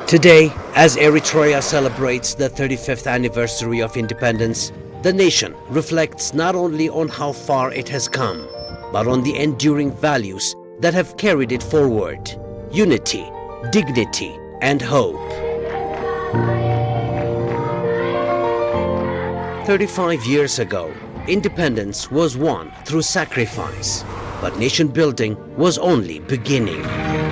Today, as Eritrea celebrates the 35th anniversary of independence, the nation reflects not only on how far it has come, but on the enduring values that have carried it forward: unity, dignity, and hope. 35 years ago, independence was won through sacrifice, but nation building was only beginning.